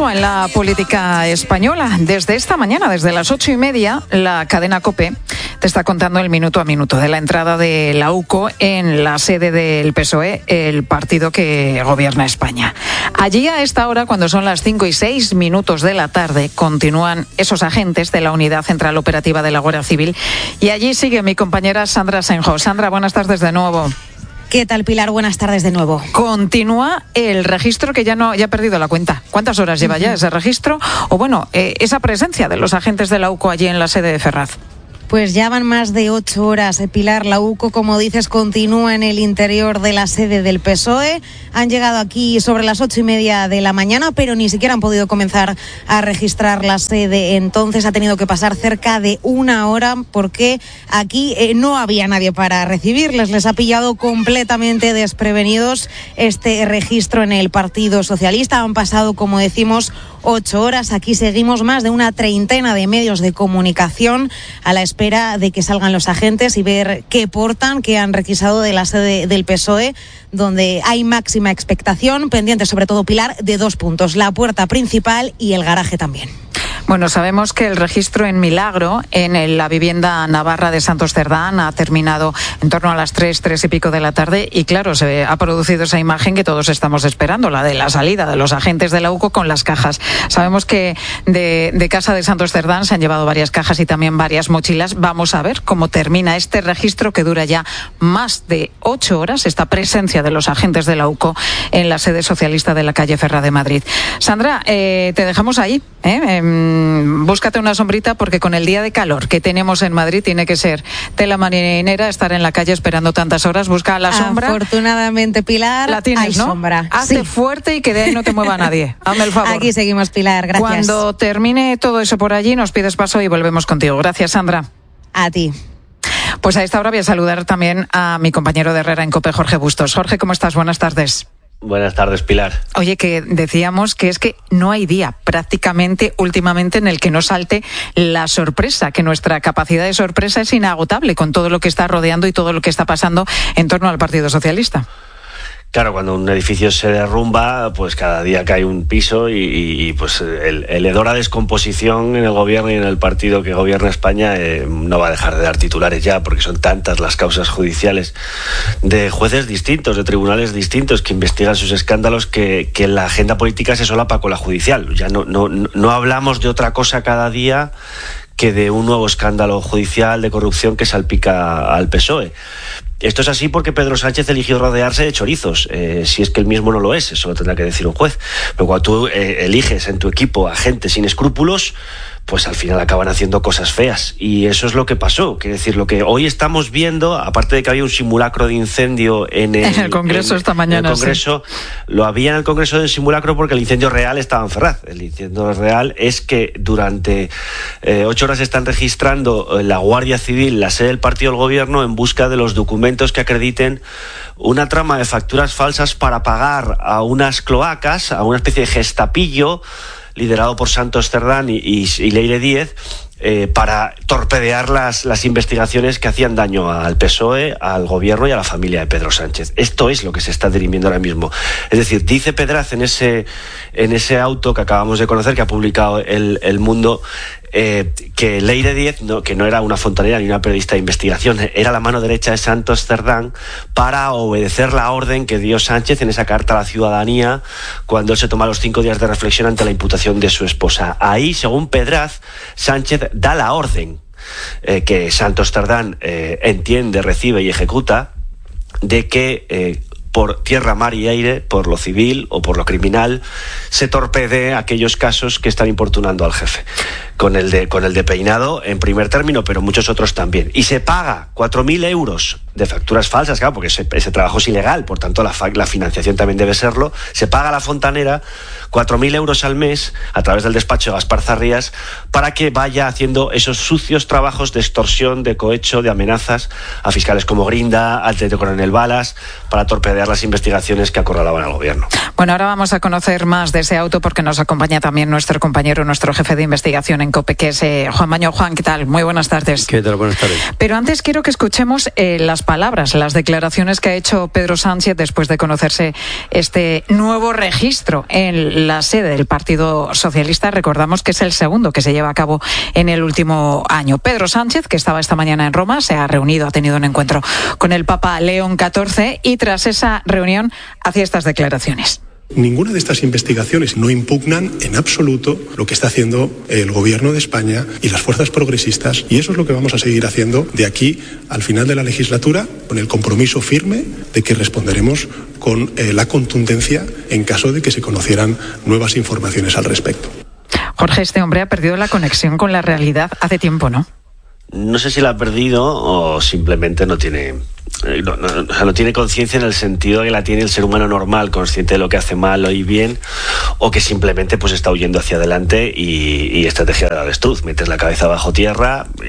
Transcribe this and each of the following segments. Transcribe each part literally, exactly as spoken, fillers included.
continúa en la política española. Desde esta mañana, desde las ocho y media, la cadena COPE te está contando el minuto a minuto de la entrada de la U C O en la sede del P S O E, el partido que gobierna España. Allí a esta hora, cuando son las cinco y seis minutos de la tarde, continúan esos agentes de la Unidad Central Operativa de la Guardia Civil y allí sigue mi compañera Sandra Senjo. Sandra, buenas tardes de nuevo. ¿Qué tal, Pilar? Buenas tardes de nuevo. Continúa el registro que ya no ya ha perdido la cuenta. ¿Cuántas horas lleva uh-huh. ya ese registro? O bueno, eh, esa presencia de los agentes de la U C O allí en la sede de Ferraz. Pues ya van más de ocho horas, Pilar. La U C O, como dices, continúa en el interior de la sede del P S O E. Han llegado aquí sobre las ocho y media de la mañana, pero ni siquiera han podido comenzar a registrar la sede. Entonces ha tenido que pasar cerca de una hora porque aquí eh, no había nadie para recibirles. Les ha pillado completamente desprevenidos este registro en el Partido Socialista. Han pasado, como decimos, ocho horas. Aquí seguimos más de una treintena de medios de comunicación a la espera de que salgan los agentes y ver qué portan, qué han requisado de la sede del P S O E, donde hay máxima expectación, pendiente sobre todo, Pilar, de dos puntos, la puerta principal y el garaje también. Bueno, sabemos que el registro en Milagro, en la vivienda navarra de Santos Cerdán, ha terminado en torno a las tres, tres y pico de la tarde y claro, se ha producido esa imagen que todos estamos esperando, la de la salida de los agentes de la U C O con las cajas. Sabemos que de, de casa de Santos Cerdán se han llevado varias cajas y también varias mochilas. Vamos a ver cómo termina este registro que dura ya más de ocho horas, esta presencia de los agentes de la U C O en la sede socialista de la calle Ferraz de Madrid. Sandra, eh, te dejamos ahí, ¿eh? Eh, búscate una sombrita porque con el día de calor que tenemos en Madrid tiene que ser tela marinera estar en la calle esperando tantas horas. Busca la sombra. Afortunadamente, Pilar, la tienes, hay ¿no? sombra. Hazte sí. fuerte y que de ahí no te mueva nadie. Hazme el favor. Aquí seguimos, Pilar, gracias. Cuando termine todo eso por allí nos pides paso y volvemos contigo. Gracias, Sandra. A ti. Pues a esta hora voy a saludar también a mi compañero de Herrera en COPE, Jorge Bustos. Jorge, ¿cómo estás? Buenas tardes. Buenas tardes, Pilar. Oye, que decíamos que es que no hay día prácticamente últimamente en el que no salte la sorpresa, que nuestra capacidad de sorpresa es inagotable con todo lo que está rodeando y todo lo que está pasando en torno al Partido Socialista. Claro, cuando un edificio se derrumba, pues cada día cae un piso y, y, y pues el, el hedor a descomposición en el gobierno y en el partido que gobierna España eh, no va a dejar de dar titulares ya, porque son tantas las causas judiciales de jueces distintos, de tribunales distintos que investigan sus escándalos que, que la agenda política se solapa con la judicial. Ya no, no, no hablamos de otra cosa cada día que de un nuevo escándalo judicial de corrupción que salpica al P S O E. Esto es así porque Pedro Sánchez eligió rodearse de chorizos, eh, si es que él mismo no lo es, eso lo tendrá que decir un juez. Pero cuando tú eh, eliges en tu equipo a gente sin escrúpulos, pues al final acaban haciendo cosas feas. Y eso es lo que pasó. Quiere decir, lo que hoy estamos viendo, aparte de que había un simulacro de incendio en el, en el Congreso en, esta mañana. En el Congreso, sí. Lo había en el Congreso del simulacro porque el incendio real estaba en Ferraz. El incendio real es que durante eh, ocho horas están registrando la Guardia Civil, la sede del partido del gobierno, en busca de los documentos que acrediten una trama de facturas falsas para pagar a unas cloacas, a una especie de gestapillo liderado por Santos Cerdán y, y, y Leire Díez, eh, para torpedear las, las investigaciones que hacían daño al P S O E, al gobierno y a la familia de Pedro Sánchez. Esto es lo que se está dirimiendo ahora mismo. Es decir, dice Pedraz en ese, en ese auto que acabamos de conocer, que ha publicado El, el Mundo, Eh, que Leire Díez, no, que no era una fontanera ni una periodista de investigación, era la mano derecha de Santos Cerdán para obedecer la orden que dio Sánchez en esa carta a la ciudadanía cuando él se toma los cinco días de reflexión ante la imputación de su esposa. Ahí, según Pedraz, Sánchez da la orden eh, que Santos Cerdán eh, entiende, recibe y ejecuta de que eh, por tierra, mar y aire, por lo civil o por lo criminal, se torpede aquellos casos que están importunando al jefe. Con el de, con el de Peinado en primer término, pero muchos otros también. Y se paga cuatro mil euros de facturas falsas, claro, porque ese, ese trabajo es ilegal, por tanto la, la financiación también debe serlo. Se paga a la fontanera cuatro mil euros al mes a través del despacho de Gaspar Zarrías para que vaya haciendo esos sucios trabajos de extorsión, de cohecho, de amenazas a fiscales como Grinda, al teniente coronel Balas, para torpedear las investigaciones que acorralaban al gobierno. Bueno, ahora vamos a conocer más de ese auto porque nos acompaña también nuestro compañero, nuestro jefe de investigación en en COPE, que es eh, Juan Baño. Juan, ¿qué tal? Muy buenas tardes. ¿Qué tal? Buenas tardes. Pero antes quiero que escuchemos eh, las palabras, las declaraciones que ha hecho Pedro Sánchez después de conocerse este nuevo registro en la sede del Partido Socialista. Recordamos que es el segundo que se lleva a cabo en el último año. Pedro Sánchez, que estaba esta mañana en Roma, se ha reunido, ha tenido un encuentro con el Papa León catorce y tras esa reunión hacía estas declaraciones. Ninguna de estas investigaciones no impugnan en absoluto lo que está haciendo el Gobierno de España y las fuerzas progresistas, y eso es lo que vamos a seguir haciendo de aquí al final de la legislatura, con el compromiso firme de que responderemos con eh, la contundencia en caso de que se conocieran nuevas informaciones al respecto. Jorge, este hombre ha perdido la conexión con la realidad hace tiempo, ¿no? No sé si la ha perdido o simplemente no tiene... No, no, o sea, no tiene conciencia en el sentido que la tiene el ser humano normal, consciente de lo que hace mal y bien, o que simplemente pues está huyendo hacia adelante y, y estrategia de la avestruz, metes la cabeza bajo tierra y,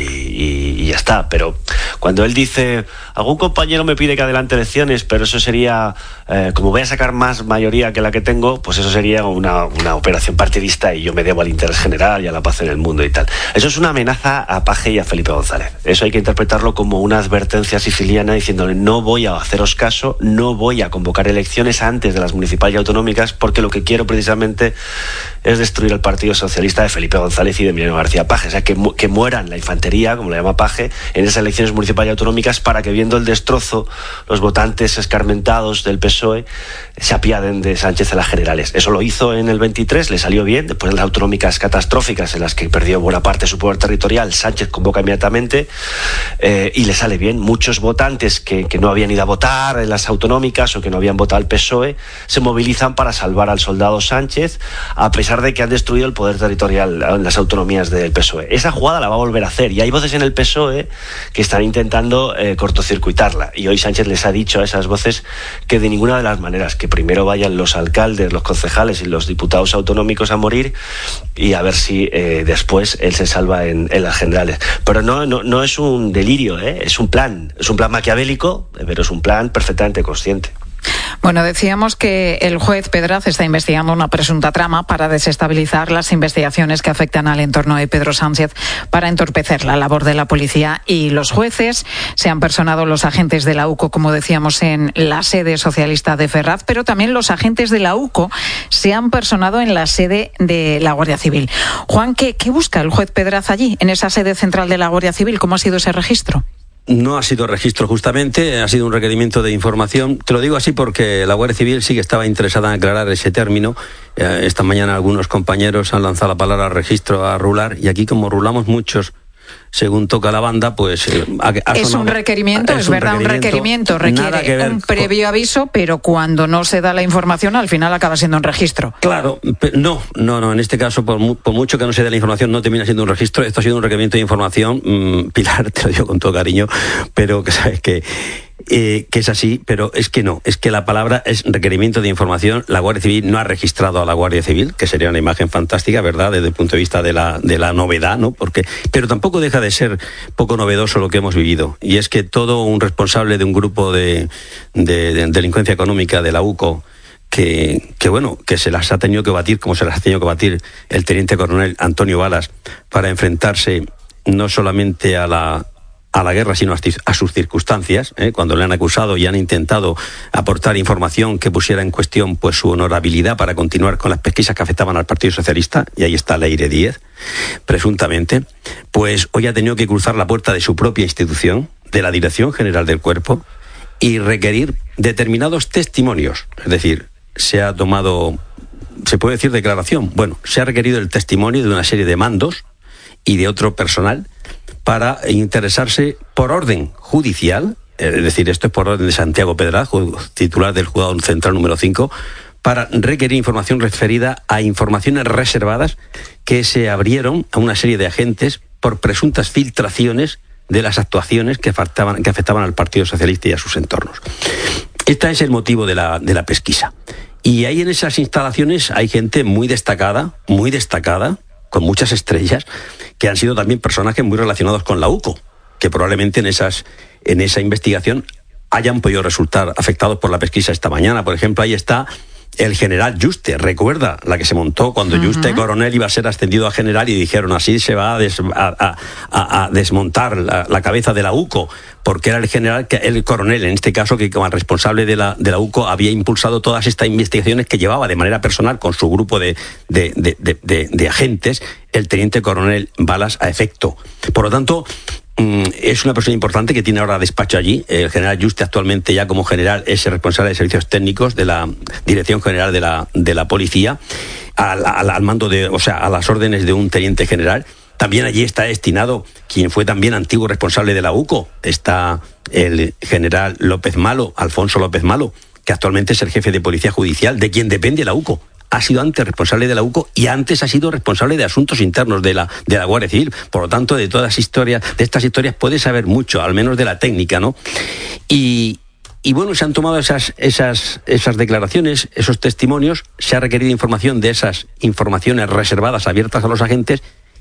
y, y ya está. Pero cuando él dice, algún compañero me pide que adelante elecciones, pero eso sería, eh, como voy a sacar más mayoría que la que tengo, pues eso sería una, una operación partidista y yo me debo al interés general y a la paz en el mundo y tal. Eso es una amenaza a Paje y a Felipe González. Eso hay que interpretarlo como una advertencia siciliana diciéndole no voy a haceros caso, no voy a convocar elecciones antes de las municipales y autonómicas porque lo que quiero precisamente es destruir el Partido Socialista de Felipe González y de Emiliano García Paje. O sea, que, mu- que mueran la infantería, como le llama Paje, en esas elecciones municipales y autonómicas para que viendo el destrozo los votantes escarmentados del P S O E se apiaden de Sánchez en las generales. Eso lo hizo en el veintitrés, le salió bien, después de las autonómicas catastróficas en las que perdió buena parte de su poder territorial, Sánchez convoca inmediatamente eh, y le sale bien. Muchos votantes que, que no habían ido a votar en las autonómicas o que no habían votado al P S O E se movilizan para salvar al soldado Sánchez, a pesar de que han destruido el poder territorial en las autonomías del P S O E. Esa jugada la va a volver a hacer y hay voces en el P S O E que están intentando eh, cortocircuitarla, y hoy Sánchez les ha dicho a esas voces que de ninguna de las maneras, que primero vayan los alcaldes, los concejales y los diputados autonómicos a morir y a ver si eh, después él se salva en, en las generales. Pero no, no, no es un delirio, ¿eh? Es un plan, es un plan maquiavélico, pero es un plan perfectamente consciente. Bueno, decíamos que el juez Pedraz está investigando una presunta trama para desestabilizar las investigaciones que afectan al entorno de Pedro Sánchez, para entorpecer la labor de la policía y los jueces. Se han personado los agentes de la U C O, como decíamos, en la sede socialista de Ferraz, pero también los agentes de la U C O se han personado en la sede de la Guardia Civil. Juan, ¿qué, qué busca el juez Pedraz allí, en esa sede central de la Guardia Civil? ¿Cómo ha sido ese registro? No ha sido registro justamente, ha sido un requerimiento de información. Te lo digo así porque la Guardia Civil sí que estaba interesada en aclarar ese término. Eh, esta mañana algunos compañeros han lanzado la palabra registro a rular, y aquí como rulamos muchos según toca la banda, pues... Eh, ha, ha es sonado, un requerimiento, es, es un verdad, requerimiento, un requerimiento requiere un previo aviso, pero cuando no se da la información, al final acaba siendo un registro. Claro, no, no, no, en este caso, por, mu- por mucho que no se dé la información, no termina siendo un registro. Esto ha sido un requerimiento de información, mmm, Pilar, te lo digo con todo cariño, pero que sabes que... Eh, que es así, pero es que no, es que la palabra es requerimiento de información. La Guardia Civil no ha registrado a la Guardia Civil, que sería una imagen fantástica, ¿verdad?, desde el punto de vista de la, de la novedad, ¿no? Porque, pero tampoco deja de ser poco novedoso lo que hemos vivido, y es que todo un responsable de un grupo de, de, de delincuencia económica de la U C O, que, que bueno, que se las ha tenido que batir como se las ha tenido que batir el teniente coronel Antonio Balas para enfrentarse no solamente a la a la guerra, sino a sus circunstancias, ¿eh? Cuando le han acusado y han intentado aportar información que pusiera en cuestión pues su honorabilidad para continuar con las pesquisas que afectaban al Partido Socialista, y ahí está Leire Díez, presuntamente, pues hoy ha tenido que cruzar la puerta de su propia institución, de la Dirección General del Cuerpo, y requerir determinados testimonios. Es decir, se ha tomado, se puede decir declaración, bueno, se ha requerido el testimonio de una serie de mandos y de otro personal para interesarse por orden judicial, es decir, esto es por orden de Santiago Pedraz, titular del Juzgado Central número cinco, para requerir información referida a informaciones reservadas que se abrieron a una serie de agentes por presuntas filtraciones de las actuaciones que afectaban, que afectaban al Partido Socialista y a sus entornos. Este es el motivo de la, de la pesquisa. Y ahí en esas instalaciones hay gente muy destacada, muy destacada, con muchas estrellas, que han sido también personajes muy relacionados con la U C O, que probablemente en esas en esa investigación hayan podido resultar afectados por la pesquisa esta mañana. Por ejemplo, ahí está el general Yuste, recuerda la que se montó cuando uh-huh. Yuste coronel iba a ser ascendido a general y dijeron así se va a, des, a, a, a desmontar la, la cabeza de la U C O, porque era el general, el coronel en este caso, que como responsable de la, de la U C O había impulsado todas estas investigaciones que llevaba de manera personal con su grupo de, de, de, de, de, de agentes, el teniente coronel Balas, a efecto. Por lo tanto, es una persona importante que tiene ahora despacho allí. El general Yuste actualmente ya como general es el responsable de servicios técnicos de la Dirección General de la, de la Policía, al, al, al mando de, o sea, a las órdenes de un teniente general. También allí está destinado quien fue también antiguo responsable de la U C O. Está el general López Malo, Alfonso López Malo, que actualmente es el jefe de Policía Judicial, de quien depende la U C O. Ha sido antes responsable de la U C O y antes ha sido responsable de asuntos internos de la, de la Guardia Civil. Por lo tanto, de todas las historias, de estas historias puede saber mucho, al menos de la técnica, ¿no? Y, y bueno, se han tomado esas, esas, esas declaraciones, esos testimonios, se ha requerido información de esas informaciones reservadas, abiertas a los agentes,